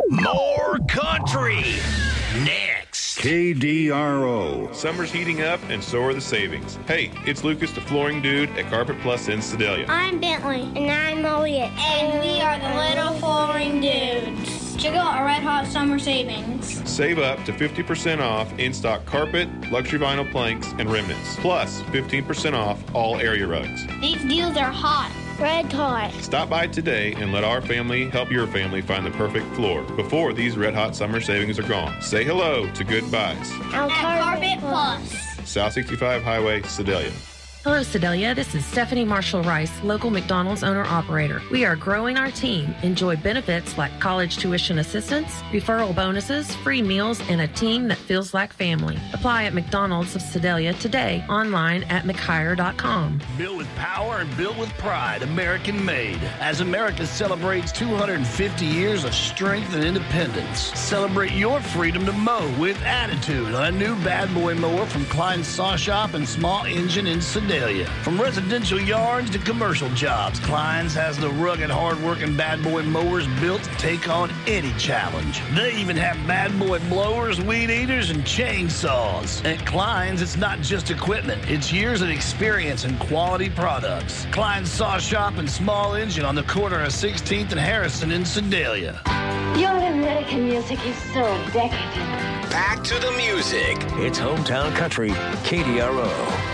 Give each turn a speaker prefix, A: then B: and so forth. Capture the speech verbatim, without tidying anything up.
A: More country. Next.
B: K D R O.
C: Summer's heating up, and so are the savings. Hey, it's Lucas, the flooring dude at Carpet Plus in Sedalia.
D: I'm Bentley. And I'm Elliot.
E: And we are the Little Flooring Dudes. Check out our Red Hot Summer Savings.
C: Save up to fifty percent off in-stock carpet, luxury vinyl planks, and remnants. Plus fifteen percent off all area rugs.
E: These deals are hot.
D: Red Hot.
C: Stop by today and let our family help your family find the perfect floor before these Red Hot Summer Savings are gone. Say hello to Good Buys.
E: At Carpet Plus.
C: South sixty-five Highway, Sedalia.
F: Hello, Sedalia. This is Stephanie Marshall-Rice, local McDonald's owner-operator. We are growing our team. Enjoy benefits like college tuition assistance, referral bonuses, free meals, and a team that feels like family. Apply at McDonald's of Sedalia today, online at mchire dot com.
A: Built with power and built with pride, American made. As America celebrates two hundred fifty years of strength and independence, celebrate your freedom to mow with attitude on a new Bad Boy mower from Klein's Saw Shop and Small Engine in Sedalia. From residential yards to commercial jobs, Klein's has the rugged, hard-working Bad Boy mowers built to take on any challenge. They even have Bad Boy blowers, weed eaters, and chainsaws. At Klein's, it's not just equipment. It's years of experience and quality products. Klein's Saw Shop and Small Engine on the corner of sixteenth and Harrison in Sedalia.
G: Your American music is so decadent.
A: Back to the music.
H: It's Hometown Country, K D R O.